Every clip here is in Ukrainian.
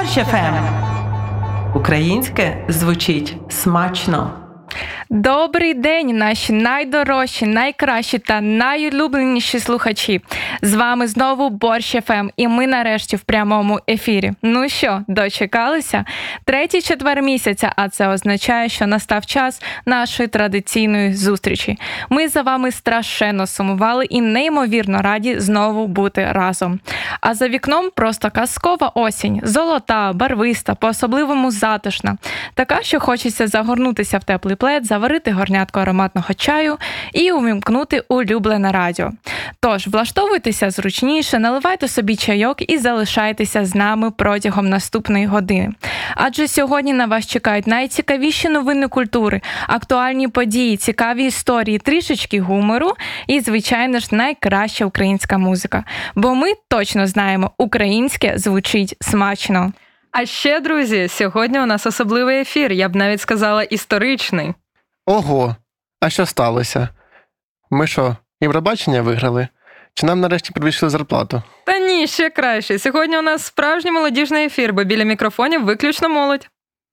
Борщ ФМ. Українське звучить смачно. Добрий день, наші найдорожчі, найкращі та найулюбленіші слухачі. З вами знову Борщ ФМ, і ми нарешті в прямому ефірі. Ну що, дочекалися? Третій четвер місяця, а це означає, що настав час нашої традиційної зустрічі. Ми за вами страшенно сумували і неймовірно раді знову бути разом. А за вікном просто казкова осінь, золота, барвиста, по-особливому затишна. Така, що хочеться загорнутися в теплий плед, заварити горнятко ароматного чаю і увімкнути улюблене радіо. Тож, влаштовуйтеся зручніше, наливайте собі чайок і залишайтеся з нами протягом наступної години. Адже сьогодні на вас чекають найцікавіші новини культури, актуальні події, цікаві історії, трішечки гумору і, звичайно ж, найкраща українська музика. Бо ми точно знаємо, українське звучить смачно. А ще, друзі, сьогодні у нас особливий ефір, я б навіть сказала, історичний. Ого, а що сталося? Ми що, Євробачення виграли? Чи нам нарешті підвищили зарплату? Та ні, ще краще. Сьогодні у нас справжній молодіжний ефір, бо біля мікрофонів виключно молодь.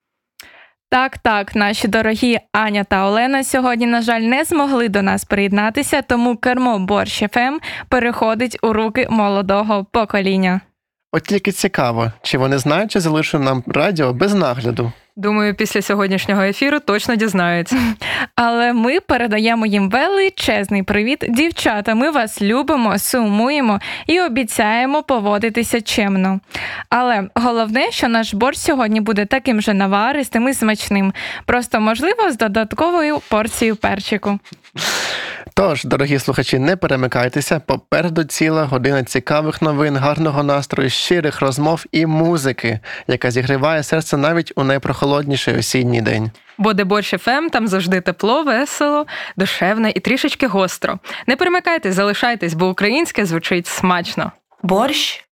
Так, наші дорогі Аня та Олена сьогодні, на жаль, не змогли до нас приєднатися, тому кермо Борщ ФМ переходить у руки молодого покоління. От тільки цікаво, чи вони знають, чи залишили нам радіо без нагляду? Думаю, після сьогоднішнього ефіру точно дізнаються. Але ми передаємо їм величезний привіт. Дівчата, ми вас любимо, сумуємо і обіцяємо поводитися чемно. Але головне, що наш борщ сьогодні буде таким же наваристим і смачним. Просто, можливо, з додатковою порцією перчику. Тож, дорогі слухачі, не перемикайтеся, попереду ціла година цікавих новин, гарного настрою, щирих розмов і музики, яка зігріває серце навіть у найпрохолодніший осінній день. Бо де Борщ ФМ, там завжди тепло, весело, душевно і трішечки гостро. Не перемикайтесь, залишайтесь, бо українське звучить смачно. Борщ